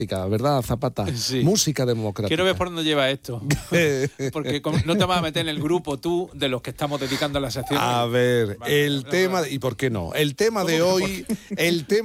¿verdad, Zapata? Sí. Música democrática. Quiero ver por dónde lleva esto. Porque no te vas a meter en el grupo tú de los que estamos dedicando a la sección. A ver, Vale, el tema... ¿Y por qué no? El tema de hoy... El tema